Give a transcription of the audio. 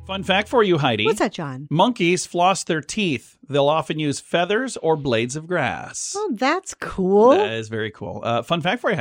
Fun fact for you, Heidi. What's that, John? Monkeys floss their teeth. They'll often use feathers or blades of grass. Oh, that's cool. That is very cool. Fun fact for you,